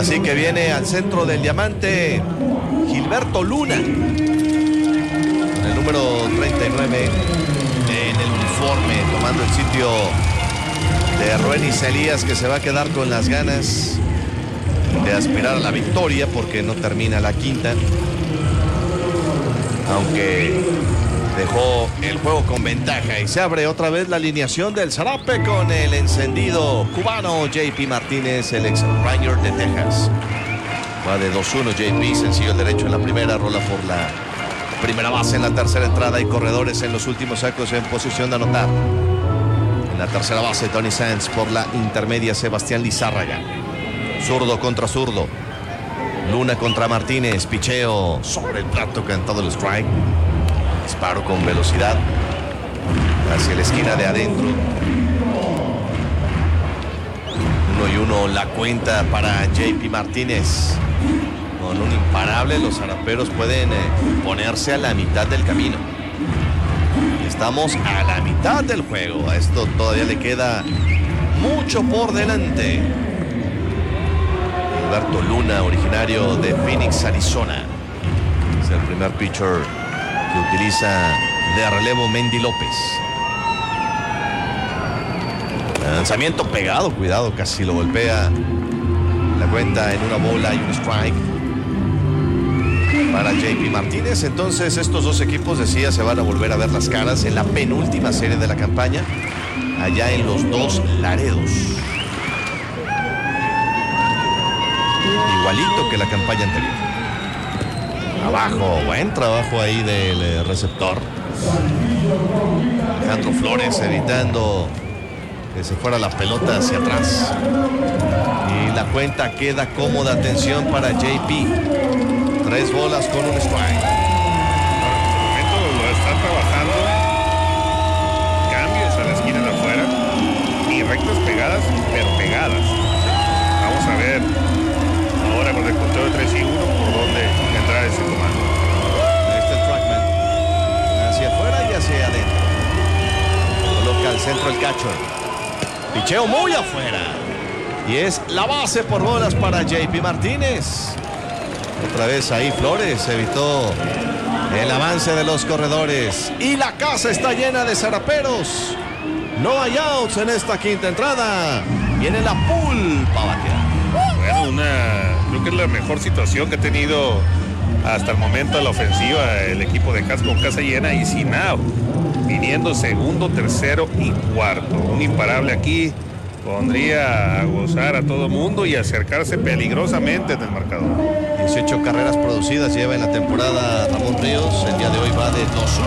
Así que viene al centro del diamante Gilberto Luna, el número 39 en el uniforme, tomando el sitio de Ruenis Elías, que se va a quedar con las ganas de aspirar a la victoria porque no termina la quinta, aunque dejó el juego con ventaja. Y se abre otra vez la alineación del Zarape con el encendido cubano JP Martínez, el ex Ranger de Texas. Va de 2-1 JP, sencillo el derecho en la primera, rola por la primera base en la tercera entrada y corredores en los últimos sacos en posición de anotar. En la tercera base Tony Sands, por la intermedia Sebastián Lizárraga. Zurdo contra zurdo. Luna contra Martínez, picheo sobre el plato, cantado el strike. Disparo con velocidad hacia la esquina de adentro. 1-1 la cuenta para JP Martínez. Con un imparable, los zaraperos pueden ponerse a la mitad del camino. Estamos a la mitad del juego. A esto todavía le queda mucho por delante. Gilberto Luna, originario de Phoenix, Arizona. Es el primer pitcher que utiliza de relevo Mendy López. Lanzamiento pegado, cuidado, casi lo golpea. La cuenta en una bola y un strike para JP Martínez. Entonces estos dos equipos, decía, se van a volver a ver las caras en la penúltima serie de la campaña, allá en los Dos Laredos. Igualito que la campaña anterior. Abajo, buen trabajo ahí del receptor. Alejandro Flores evitando que se fuera la pelota hacia atrás. Y la cuenta queda cómoda. Atención para JP. 3 bolas con un strike. Por el momento lo está trabajando. Cambios a la esquina de afuera. Y rectas pegadas, pero pegadas. Vamos a ver ahora con el conteo de 3-1 por dónde vendrá ese comando. Este es Trackman. Hacia afuera y hacia adentro. Coloca al centro el catcher. Picheo muy afuera. Y es la base por bolas para JP Martínez. Otra vez ahí Flores evitó el avance de los corredores. Y la casa está llena de zaraperos. No hay outs en esta quinta entrada. Viene la pulpa a batear. Bueno, creo que es la mejor situación que ha tenido hasta el momento la ofensiva el equipo de Cats, con casa llena y sin out. Viniendo segundo, tercero y cuarto. Un imparable aquí pondría a gozar a todo mundo y acercarse peligrosamente en el marcador. 18 carreras producidas lleva en la temporada Ramón Ríos. El día de hoy va de 2-1.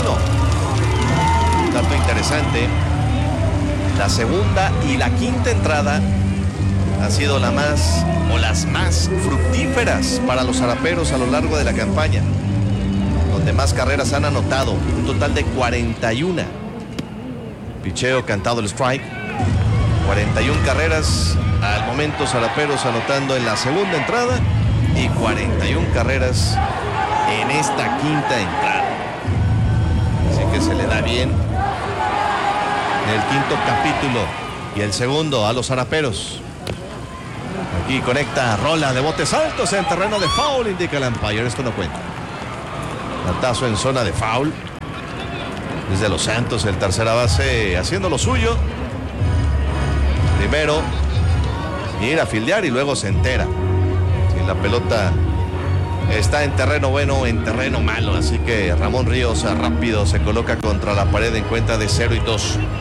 Un dato interesante: la segunda y la quinta entrada han sido las más fructíferas para los zaraperos a lo largo de la campaña, donde más carreras han anotado, un total de 41. Picheo cantado el strike. 41 carreras al momento, zaraperos anotando en la segunda entrada y 41 carreras en esta quinta entrada. Así que se le da bien el quinto capítulo y el segundo a los zaraperos. Aquí conecta rola de botes altos en terreno de foul, indica el umpire. Esto no cuenta. Batazo en zona de foul. Desde Los Santos, el tercera base, haciendo lo suyo. Primero ir a fildear y luego se entera si la pelota está en terreno bueno o en terreno malo. Así que Ramón Ríos rápido se coloca contra la pared en cuenta de 0-2.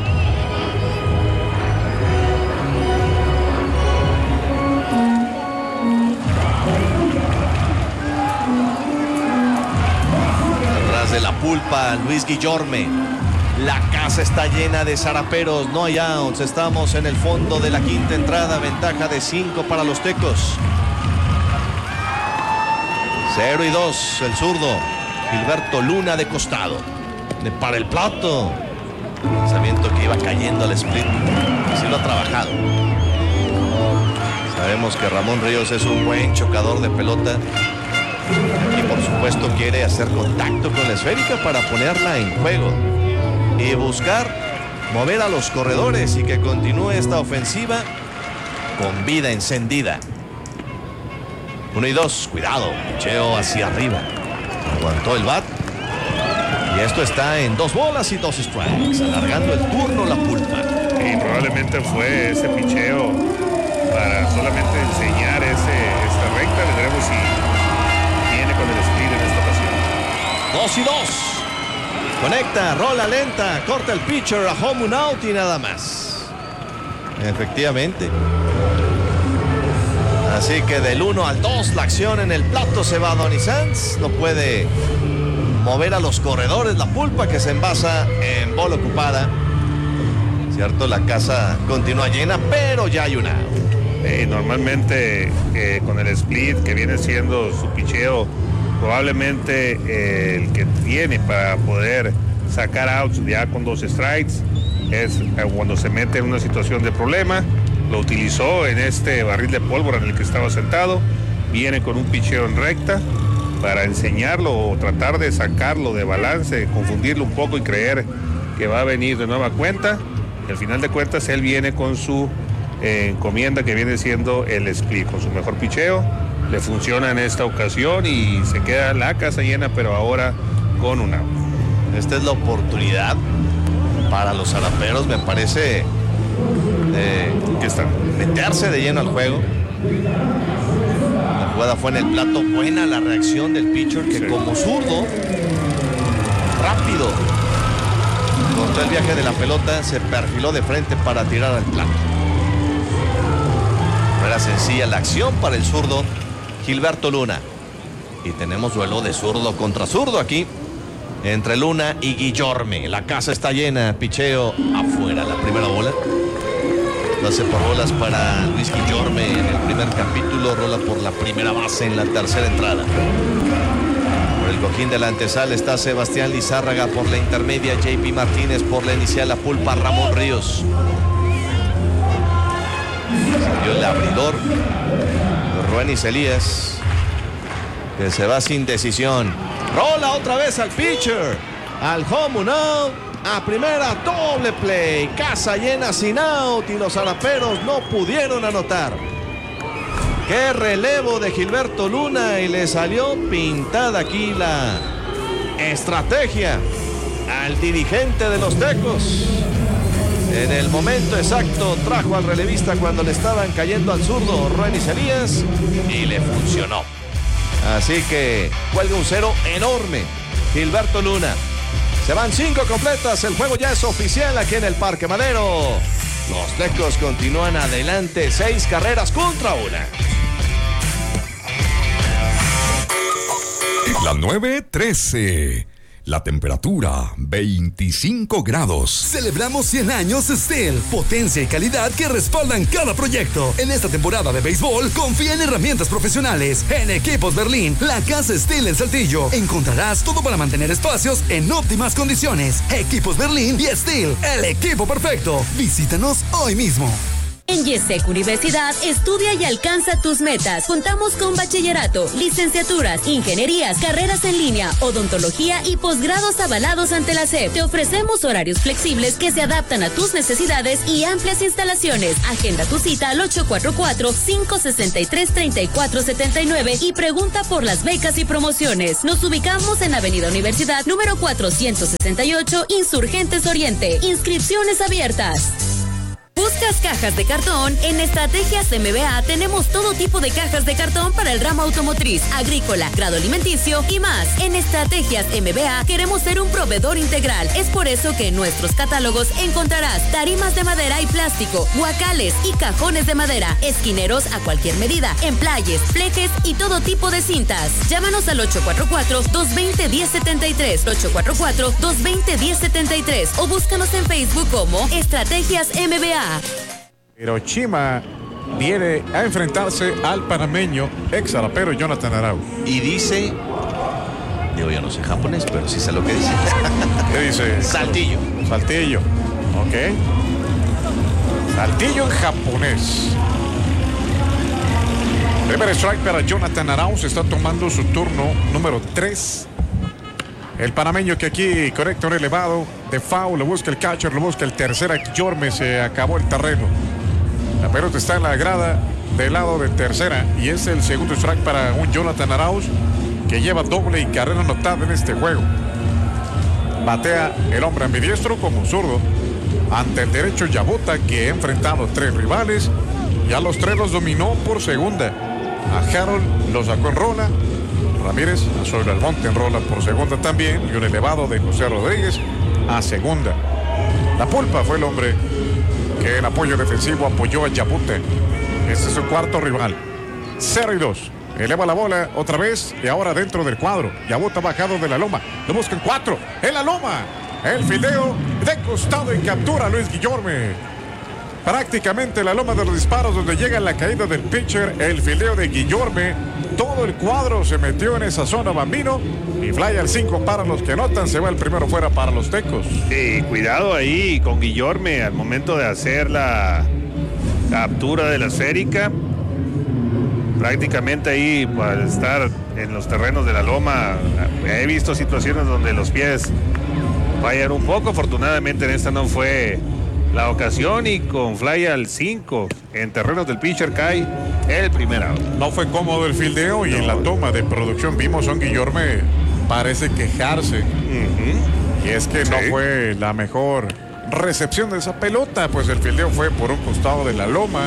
Atrás de la pulpa, Luis Guillorme. La casa está llena de zaraperos, no hay outs. Estamos en el fondo de la quinta entrada, ventaja de 5 para los tecos. 0-2, el zurdo Gilberto Luna de costado. Para el plato. Lanzamiento que iba cayendo al split. Así lo ha trabajado. Sabemos que Ramón Ríos es un buen chocador de pelota. Y por supuesto quiere hacer contacto con la esférica para ponerla en juego y buscar mover a los corredores y que continúe esta ofensiva con vida encendida. 1-2, cuidado, picheo hacia arriba. Aguantó el bat. Y esto está en 2 bolas y 2 strikes, alargando el turno la Pulpa. Y probablemente fue ese picheo para solamente enseñar esta recta. Veremos si viene con el speed en esta ocasión. 2-2. Conecta, rola lenta, corta el pitcher a home, un out y nada más. Efectivamente. Así que del 1-2 la acción en el plato se va a Donny Sands. No puede mover a los corredores la Pulpa, que se envasa en bola ocupada. Cierto, la casa continúa llena, pero ya hay una out. Normalmente con el split que viene siendo su picheo, probablemente el que tiene para poder sacar outs ya con 2 strikes es cuando se mete en una situación de problema. Lo utilizó en este barril de pólvora en el que estaba sentado. Viene con un picheo en recta para enseñarlo o tratar de sacarlo de balance, confundirlo un poco y creer que va a venir de nueva cuenta. Y al final de cuentas él viene con su encomienda, que viene siendo el split, con su mejor picheo. Le funciona en esta ocasión y se queda la casa llena, pero ahora con un out. Esta es la oportunidad para los zaraperos, me parece, que están meterse de lleno al juego. La jugada fue en el plato. Buena la reacción del pitcher, que como zurdo, rápido, cortó el viaje de la pelota, se perfiló de frente para tirar al plato. No era sencilla la acción para el zurdo Gilberto Luna. Y tenemos duelo de zurdo contra zurdo aquí entre Luna y Guillorme. La casa está llena, picheo afuera, la primera bola. Pase por bolas para Luis Guillorme en el primer capítulo, rola por la primera base en la tercera entrada. Por el cojín de la antesala está Sebastián Lizárraga, por la intermedia JP Martínez, por la inicial la Pulpa Ramón Ríos. Salió el abridor Roenis Elías, que se va sin decisión. Rola otra vez al pitcher, al home, un out. A primera, doble play, casa llena sin out y los zaraperos no pudieron anotar. Qué relevo de Gilberto Luna, y le salió pintada aquí la estrategia al dirigente de los Tecos. En el momento exacto trajo al relevista cuando le estaban cayendo al zurdo Roenis Elías y le funcionó. Así que cuelga un 0 enorme Gilberto Luna. Se van 5 completas, el juego ya es oficial aquí en el Parque Madero. Los Tecos continúan adelante, 6 carreras contra 1. La 9:13. La temperatura, 25 grados. Celebramos 100 años Steel. Potencia y calidad que respaldan cada proyecto. En esta temporada de béisbol, confía en herramientas profesionales. En Equipos Berlín, la casa Steel en Saltillo. Encontrarás todo para mantener espacios en óptimas condiciones. Equipos Berlín y Steel, el equipo perfecto. Visítanos hoy mismo. En YESEC Universidad, estudia y alcanza tus metas. Contamos con bachillerato, licenciaturas, ingenierías, carreras en línea, odontología y posgrados avalados ante la SEP. Te ofrecemos horarios flexibles que se adaptan a tus necesidades y amplias instalaciones. Agenda tu cita al 844-563-3479 y pregunta por las becas y promociones. Nos ubicamos en Avenida Universidad, número 468, Insurgentes Oriente. Inscripciones abiertas. ¿Buscas cajas de cartón? En Estrategias MBA tenemos todo tipo de cajas de cartón para el ramo automotriz, agrícola, grado alimenticio y más. En Estrategias MBA queremos ser un proveedor integral. Es por eso que en nuestros catálogos encontrarás tarimas de madera y plástico, guacales y cajones de madera, esquineros a cualquier medida, emplayes, flejes y todo tipo de cintas. Llámanos al 844-220-1073, 844-220-1073 o búscanos en Facebook como Estrategias MBA. Hiroshima viene a enfrentarse al panameño ex zarapero Jonathan Arauz. Y dice, digo, yo no sé japonés, pero sí sé lo que dice. ¿Qué dice? Saltillo. Saltillo, ok. Saltillo en japonés. Primer strike para Jonathan Arauz, está tomando su turno número 3. El panameño que aquí conecta un elevado de foul, lo busca el catcher, lo busca el tercera. Guillorme, se acabó el terreno. La pelota está en la grada del lado de tercera y es el segundo strike para un Jonathan Arauz que lleva doble y carrera anotada en este juego. Batea el hombre ambidiestro como zurdo ante el derecho Yabota, que ha enfrentado 3 rivales y a los 3 los dominó por segunda. A Harold lo sacó en rola, Ramírez a Zoilo Almonte en rola por segunda también, y un elevado de José Rodríguez a segunda. La Pulpa fue el hombre que en apoyo defensivo apoyó a Yabute. Este es su cuarto rival. 0-2. Eleva la bola otra vez y ahora dentro del cuadro. Yabute ha bajado de la loma. Lo buscan 4. En la loma. El fildeo de costado y captura a Luis Guillorme. Prácticamente la loma de los disparos donde llega la caída del pitcher. El fildeo de Guillorme. Todo el cuadro se metió en esa zona, Bambino. Y fly al 5 para los que anotan. Se va el primero fuera para los Tecos. Sí, cuidado ahí con Guillorme al momento de hacer la captura de la esférica. Prácticamente ahí, para estar en los terrenos de la loma, he visto situaciones donde los pies fallan un poco. Afortunadamente en esta no fue la ocasión y con fly al 5 en terrenos del pitcher cae el primer out. No fue cómodo el fildeo y en la toma de producción vimos a un Guillorme parece quejarse. Y es que no fue la mejor recepción de esa pelota, pues el fildeo fue por un costado de la loma.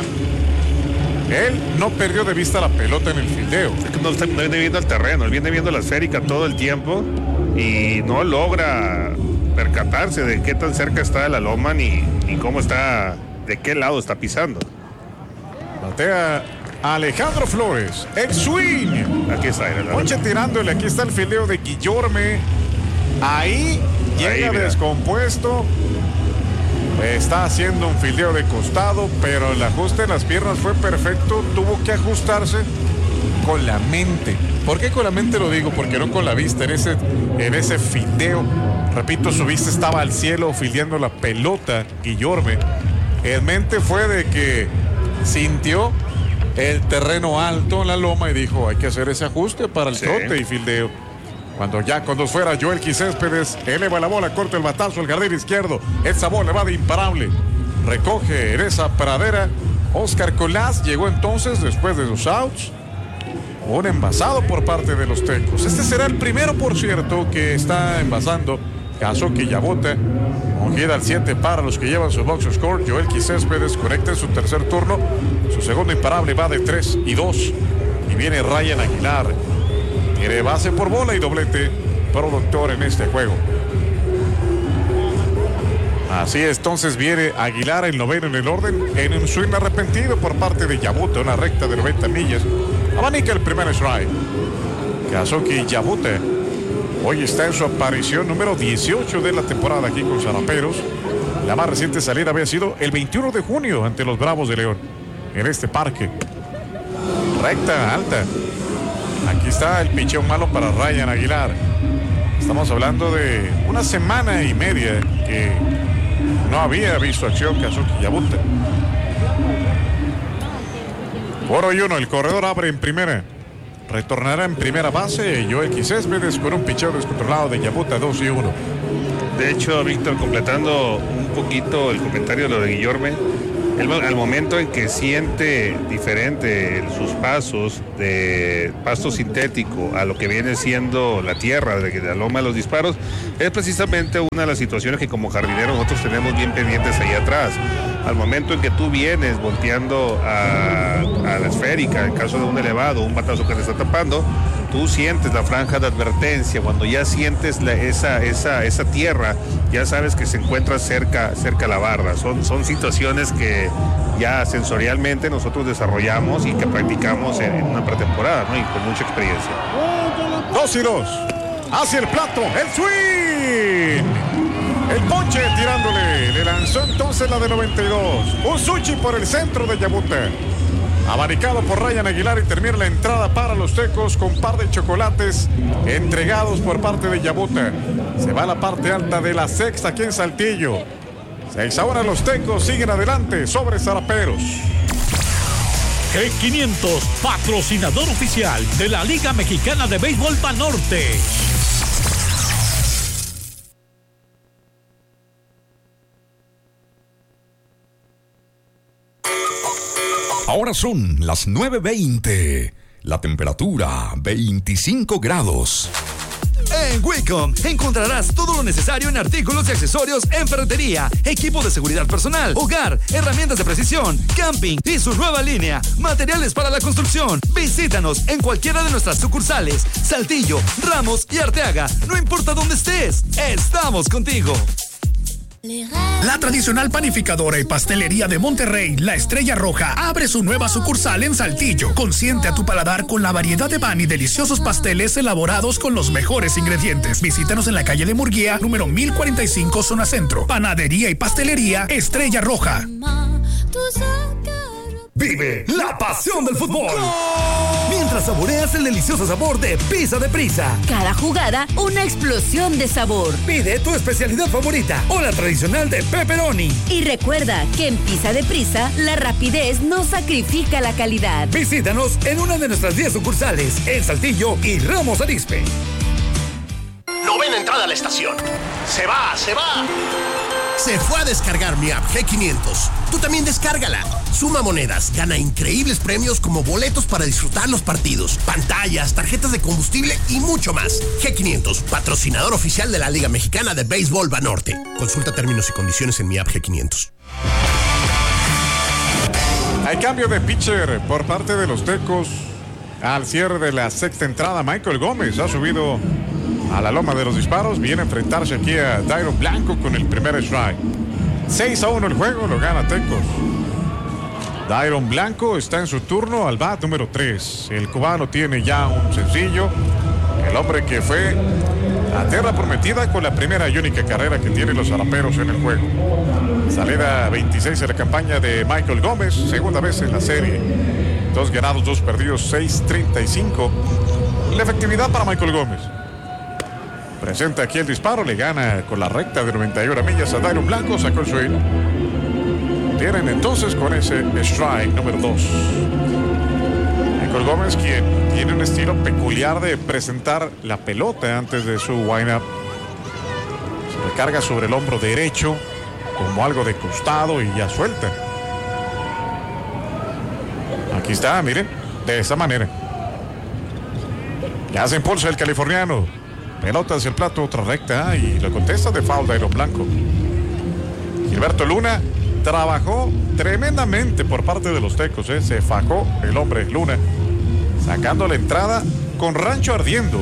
Él no perdió de vista la pelota en el fildeo. Es que no viene viendo el terreno, él viene viendo la esférica todo el tiempo y no logra percatarse de qué tan cerca está de la loma ni cómo está, de qué lado está pisando. Batea Alejandro Flores, el swing. Aquí está. Ponche tirándole, aquí está el fildeo de Guillorme. Ahí llega descompuesto. Está haciendo un fildeo de costado, pero el ajuste en las piernas fue perfecto. Tuvo que ajustarse con la mente. ¿Por qué con la mente lo digo? Porque no con la vista. En ese fildeo, repito, su vista estaba al cielo fildeando la pelota, Guillorme. En mente fue de que sintió el terreno alto en la loma y dijo, hay que hacer ese ajuste para el trote y fildeo. Cuando fuera Joel Céspedes, eleva la bola, corta el batazo al jardín izquierdo. Esa bola va de imparable. Recoge en esa pradera. Oscar Colás llegó entonces después de 2 outs. Un envasado por parte de los Tecos. Este será el primero, por cierto, que está envasando Kazuki Yabute. Ungida al 7 para los que llevan su box score. Joel Céspedes conecta en su tercer turno. Su segundo imparable va de 3-2. Y viene Ryan Aguilar. Tiene base por bola y doblete productor en este juego. Así es, entonces viene Aguilar, el noveno en el orden, en un swing arrepentido por parte de Yabute, una recta de 90 millas. Abanica el primer strike. Kazuki Yabute hoy está en su aparición número 18 de la temporada aquí con Zaraperos. La más reciente salida había sido el 21 de junio ante los Bravos de León en este parque. Recta alta. Aquí está el picheo malo para Ryan Aguilar. Estamos hablando de una semana y media que no había visto acción Kazuki Yabute. 1-1, el corredor abre en primera. Retornará en primera base Joel Céspedes con un picheo descontrolado de Yabute 2-1. De hecho, Víctor, completando un poquito el comentario de lo de Guillorme, al momento en que siente diferente sus pasos de pasto sintético a lo que viene siendo la tierra de la loma de los disparos, es precisamente una de las situaciones que como jardineros nosotros tenemos bien pendientes ahí atrás. Al momento en que tú vienes volteando a la esférica, en caso de un elevado, un batazo que te está tapando, tú sientes la franja de advertencia. Cuando ya sientes esa tierra, ya sabes que se encuentra cerca la barra. Son situaciones que ya sensorialmente nosotros desarrollamos y que practicamos en una pretemporada, ¿no? Y con mucha experiencia. 2-2. Hacia el plato, el swing. El ponche tirándole. Le lanzó entonces la de 92. Un sushi por el centro de Yabute. Abanicado por Ryan Aguilar y termina la entrada para los Tecos con par de chocolates entregados por parte de Yabute. Se va a la parte alta de la sexta aquí en Saltillo. 6 ahora los Tecos siguen adelante sobre Zaraperos. G500, patrocinador oficial de la Liga Mexicana de Béisbol Banorte. Ahora son las 9:20. La temperatura 25 grados. En Wicom encontrarás todo lo necesario en artículos y accesorios en ferretería, equipo de seguridad personal, hogar, herramientas de precisión, camping y su nueva línea, materiales para la construcción. Visítanos en cualquiera de nuestras sucursales, Saltillo, Ramos y Arteaga. No importa dónde estés, estamos contigo. La tradicional panificadora y pastelería de Monterrey, La Estrella Roja, abre su nueva sucursal en Saltillo. Consiente a tu paladar con la variedad de pan y deliciosos pasteles elaborados con los mejores ingredientes. Visítanos en la calle de Murguía, número 1045, zona centro. Panadería y pastelería Estrella Roja. Vive la pasión del fútbol mientras saboreas el delicioso sabor de Pizza de Prisa. Cada jugada, una explosión de sabor. Pide tu especialidad favorita o la tradicional de pepperoni. Y recuerda que en Pizza de Prisa, la rapidez no sacrifica la calidad. Visítanos en una de nuestras 10 sucursales en Saltillo y Ramos Arizpe. Novena entrada a la estación. Se va. Se fue a descargar mi app G500. Tú también descárgala. Suma monedas, gana increíbles premios como boletos para disfrutar los partidos, pantallas, tarjetas de combustible y mucho más. G500, patrocinador oficial de la Liga Mexicana de Béisbol Banorte. Consulta términos y condiciones en mi app G500. Hay cambio de pitcher por parte de los Tecos. Al cierre de la sexta entrada, Michael Gómez ha subido a la loma de los disparos. Viene a enfrentarse aquí a Dairon Blanco con el primer strike. 6-1 el juego, lo gana Tecos. Dairon Blanco está en su turno al bat número 3. El cubano tiene ya un sencillo. El hombre que fue a tierra prometida con la primera y única carrera que tienen los Araperos en el juego. Salida 26 en la campaña de Michael Gómez, segunda vez en la serie. 2 ganados, 2 perdidos, 6.35. La efectividad para Michael Gómez. Presenta aquí el disparo, le gana con la recta de 91 millas a Dairon Blanco, sacó el swing. Tienen entonces con ese strike número 2. Michael Gómez, quien tiene un estilo peculiar de presentar la pelota antes de su wind-up. Se recarga sobre el hombro derecho, como algo de costado y ya suelta. Aquí está, miren, de esa manera. Ya se impulsa el californiano. Pelota hacia el plato, otra recta y lo contesta de foul Dairon Blanco. Gilberto Luna trabajó tremendamente por parte de los Tecos, se fajó el hombre Luna, sacando la entrada con rancho ardiendo,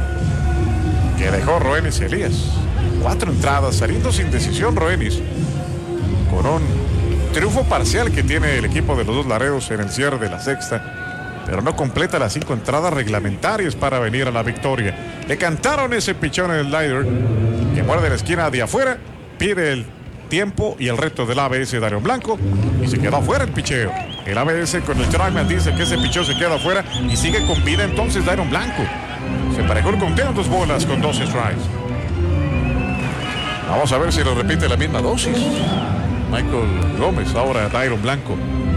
que dejó Roenis Elías. 4 entradas, saliendo sin decisión Roenis, con un triunfo parcial que tiene el equipo de los Dos Laredos en el cierre de la sexta, pero no completa las 5 entradas reglamentarias para venir a la victoria. Le cantaron ese pichón en el slider, que muerde la esquina de afuera, pide el tiempo y el reto del ABS Dairon Blanco y se quedó afuera el picheo. El ABS con el strikeman dice que ese picheo se queda afuera y sigue con vida entonces Dairon Blanco. Se emparejó el conteo en 2 bolas con 2 strikes. Vamos a ver si lo repite la misma dosis Michael Gómez, ahora Dairon Blanco.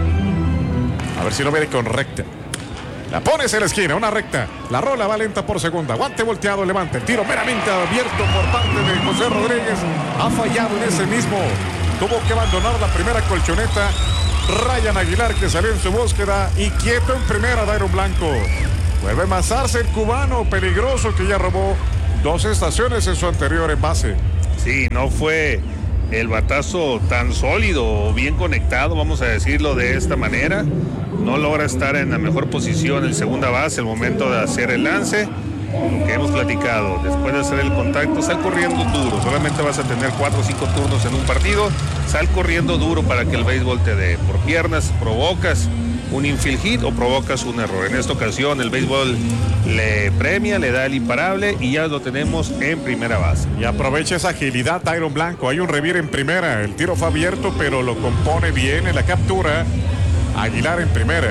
A ver si lo viene con recta. La pones en la esquina, una recta. La rola va lenta por segunda. Guante volteado, levanta. El tiro meramente abierto por parte de José Rodríguez. Ha fallado en ese mismo. Tuvo que abandonar la primera colchoneta. Ryan Aguilar, que salió en su búsqueda. Y quieto en primera, Dairon Blanco. Vuelve a amasarse el cubano peligroso que ya robó 2 estaciones en su anterior envase. Sí, no fue el batazo tan sólido o bien conectado, vamos a decirlo de esta manera. No logra estar en la mejor posición en segunda base al momento de hacer el lance. Lo que hemos platicado, después de hacer el contacto, sal corriendo duro. Solamente vas a tener 4 o 5 turnos en un partido. Sal corriendo duro para que el béisbol te dé. Por piernas provocas un infield hit o provocas un error. En esta ocasión el béisbol le premia, le da el imparable y ya lo tenemos en primera base. Y aprovecha esa agilidad Dairon Blanco. Hay un revire en primera. El tiro fue abierto, pero lo compone bien en la captura. Aguilar en primera.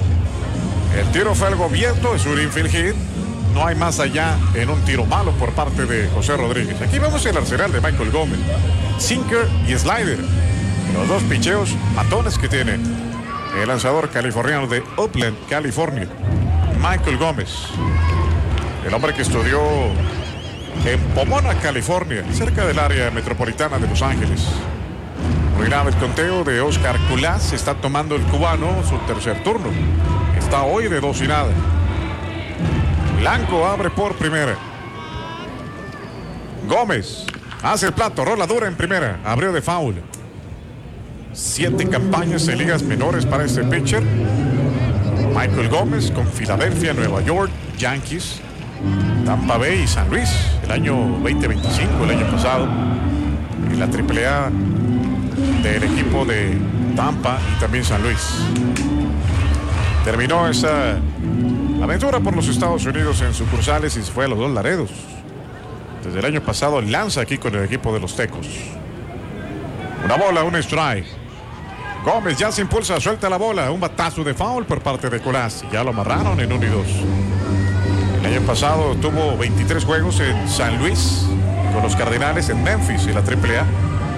El tiro fue algo abierto, es un infield hit. No hay más allá en un tiro malo por parte de José Rodríguez. Aquí vemos el arsenal de Michael Gómez. Sinker y slider. Los 2 picheos matones que tiene el lanzador californiano de Upland, California. Michael Gómez. El hombre que estudió en Pomona, California, cerca del área metropolitana de Los Ángeles. Ruinaba el conteo de Oscar Culás. Está tomando el cubano su tercer turno. Está hoy de 2-0. Blanco abre por primera. Gómez hace el plato, rola dura en primera. Abrió de foul. 7 campañas en ligas menores para este pitcher. Michael Gómez con Filadelfia, Nueva York, Yankees, Tampa Bay y San Luis. El año 2025, el año pasado. En la AAA del equipo de Tampa y también San Luis. Terminó esa aventura por los Estados Unidos en sucursales y se fue a los Dos Laredos. Desde el año pasado lanza aquí con el equipo de los Tecos. Una bola, un strike. Gómez ya se impulsa, suelta la bola. Un batazo de foul por parte de Colás. Ya lo amarraron en 1 y 2. El año pasado tuvo 23 juegos en San Luis con los Cardenales, en Memphis y la AAA.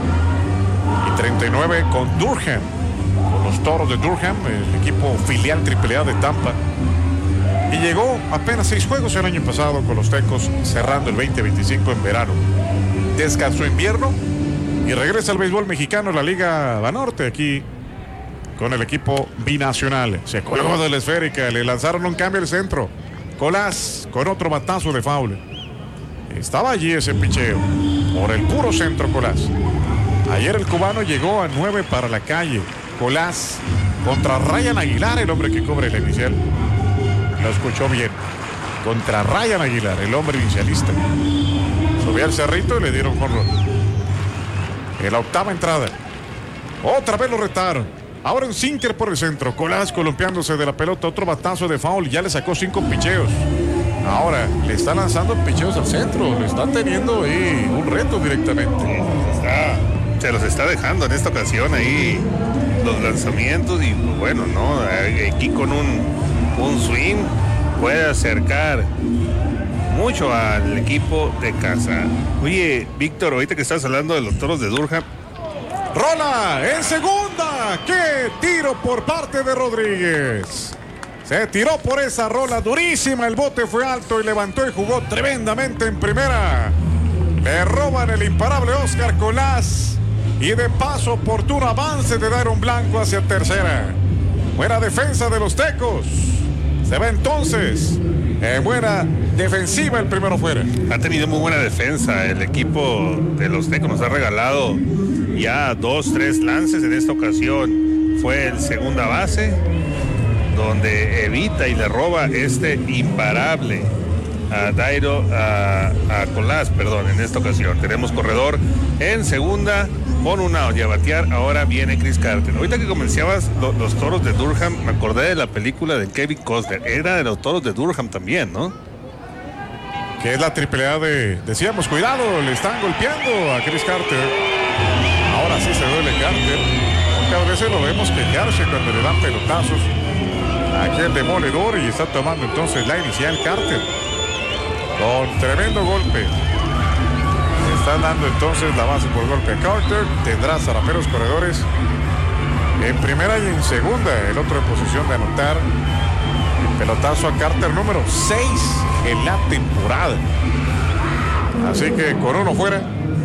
Y 39 con Durham, con los Toros de Durham, el equipo filial AAA de Tampa. Y llegó apenas 6 juegos el año pasado con los Tecos, cerrando el 2025 en verano. Descansó invierno y regresa al béisbol mexicano, la Liga Banorte, aquí con el equipo binacional. Se colgó de la esférica, le lanzaron un cambio al centro. Colás con otro batazo de foul. Estaba allí ese picheo por el puro centro Colás. Ayer el cubano llegó a 9 para la calle. Colás contra Ryan Aguilar, el hombre que cubre la inicial. Lo escuchó bien. Contra Ryan Aguilar, el hombre inicialista. Subió al cerrito y le dieron jonrón. En la 8ª entrada. Otra vez lo retaron. Ahora un sinker por el centro. Colás columpiándose de la pelota. Otro batazo de foul. Ya le sacó 5 picheos. Ahora le está lanzando picheos al centro. Le está teniendo ahí un reto directamente. Se los está dejando en esta ocasión ahí los lanzamientos. Y bueno, ¿no? Aquí con un swing puede acercar mucho al equipo de casa. Oye, Víctor, ahorita que estás hablando de los Toros de Durham. Rola en segunda. ¡Qué tiro por parte de Rodríguez! Se tiró por esa rola durísima. El bote fue alto y levantó y jugó tremendamente en primera. Le roban el imparable Oscar Colás. Y de paso oportuno avance de Dairon Blanco hacia tercera. Buena defensa de los Tecos. Se va entonces buena defensiva, el primero fuera. Ha tenido muy buena defensa el equipo de los Tecos. Nos ha regalado ya 2-3 lances. En esta ocasión fue el segunda base, donde evita y le roba este imparable a Colás, perdón. En esta ocasión tenemos corredor en segunda con un out y a batear. Ahora viene Chris Carter. Ahorita que comenciabas los Toros de Durham, me acordé de la película de Kevin Costner. Era de los Toros de Durham también, ¿no? Que es la AAA decíamos, cuidado, le están golpeando a Chris Carter. Ahora sí se duele Carter. Muchas veces lo vemos quejarse cuando le dan pelotazos a aquel demoledor, y está tomando entonces la inicial Carter. Con tremendo golpe. Están dando entonces la base por golpe a Carter. Tendrá zaraperos corredores en primera y en segunda. El otro en posición de anotar. El pelotazo a Carter número 6 en la temporada. Así que con uno fuera.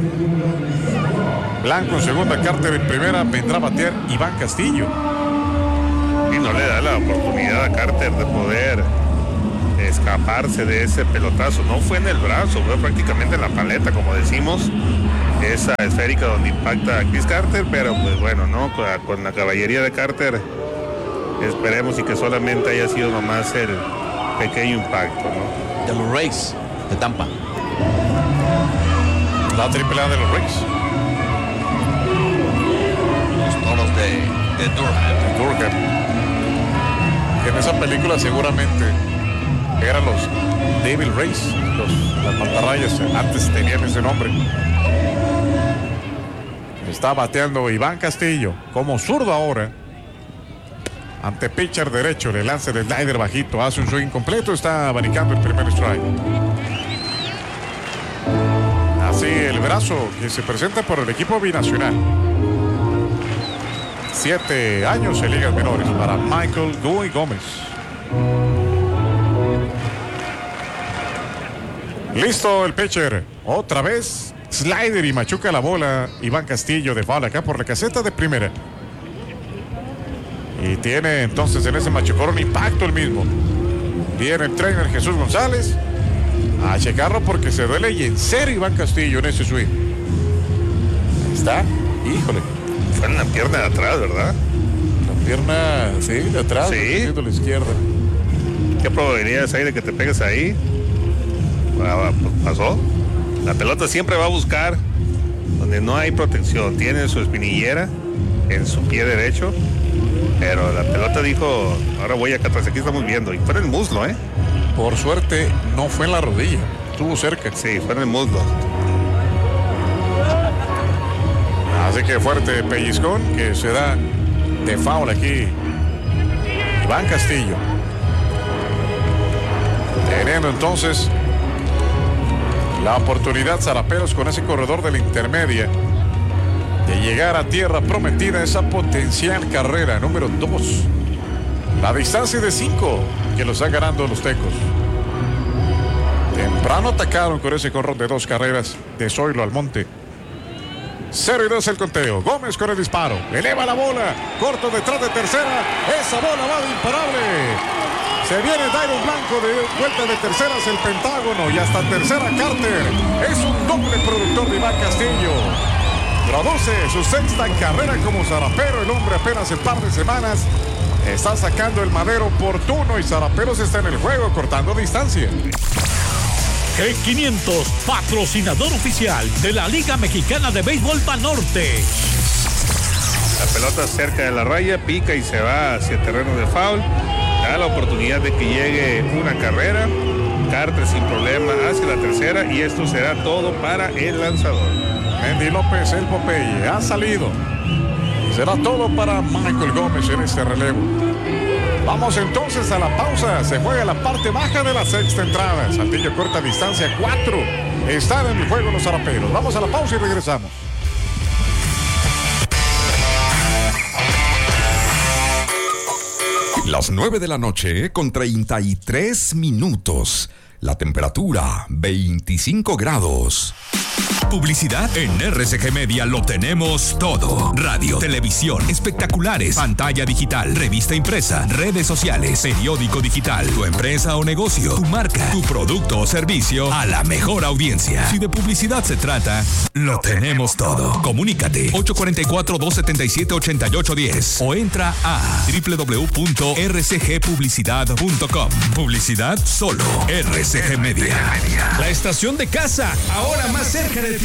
Blanco en segunda, Carter en primera. Vendrá a batear Iván Castillo. Y no le da la oportunidad a Carter de poder escaparse de ese pelotazo. No fue en el brazo, fue prácticamente en la paleta, como decimos, esa esférica donde impacta a Chris Carter. Pero pues bueno, no, con la caballería de Carter esperemos y que solamente haya sido nomás el pequeño impacto, ¿no? De los Rays de Tampa, la AAA de los Rays, los Toros de Durham. En esa película seguramente eran los Devil Rays, las mantarrayas, antes tenían ese nombre. Está bateando Iván Castillo como zurdo ahora. Ante pitcher derecho, le lanza el slider bajito, hace un swing completo, está abanicando el primer strike. Así el brazo que se presenta por el equipo binacional. 7 años en ligas menores para Michael Guy Gómez. Listo el pitcher. Otra vez slider y machuca la bola Iván Castillo de foul acá por la caseta de primera. Y tiene entonces en ese machucón un impacto el mismo. Viene el trainer Jesús González a checarlo porque se duele y en serio Iván Castillo en ese swing. Ahí está, híjole. Fue en la pierna de atrás, ¿verdad? La pierna, sí, de atrás, sí. De la izquierda. ¿Qué probabilidades hay de que te pegues ahí? Pasó. La pelota siempre va a buscar donde no hay protección. Tiene su espinillera en su pie derecho, pero la pelota dijo, ahora voy acá atrás, aquí estamos viendo, y fue en el muslo, ¿eh? Por suerte no fue en la rodilla, estuvo cerca. Sí, fue en el muslo. Así que fuerte pellizcón que se da de foul aquí Iván Castillo. Teniendo entonces la oportunidad Saraperos con ese corredor de la intermedia de llegar a tierra prometida, esa potencial carrera número 2. La distancia de 5 que lo están ganando los Tecos. Temprano atacaron con ese corrón de 2 carreras de Zoilo Almonte. 0-2 el conteo. Gómez con el disparo. Eleva la bola. Corto detrás de tercera. Esa bola va de imparable. Se viene Dairon Blanco de vuelta de terceras el Pentágono y hasta tercera Carter. Es un doble productor de Iván Castillo. Produce su sexta carrera como zarapero. El hombre apenas en par de semanas está sacando el madero oportuno y Zaraperos está en el juego cortando distancia. G500, patrocinador oficial de la Liga Mexicana de Béisbol Banorte. La pelota cerca de la raya, pica y se va hacia el terreno de foul. Da la oportunidad de que llegue una carrera. Carter sin problema hacia la tercera y esto será todo para el lanzador. Mendy López, el Popeye, ha salido. Será todo para Michael Gómez en este relevo. Vamos entonces a la pausa. Se juega la parte baja de la sexta entrada. Saltillo corta distancia 4. Están en el juego los zaraperos. Vamos a la pausa y regresamos. Las 9 de la noche con 33 minutos. La temperatura 25 grados. Publicidad en RCG Media lo tenemos todo. Radio, televisión, espectaculares, pantalla digital, revista impresa, redes sociales, periódico digital, tu empresa o negocio, tu marca, tu producto o servicio a la mejor audiencia. Si de publicidad se trata, lo tenemos todo. Comunícate 844-277-8810 o entra a www.rcgpublicidad.com. Publicidad solo RCG Media. La estación de casa, ahora más cerca de ti.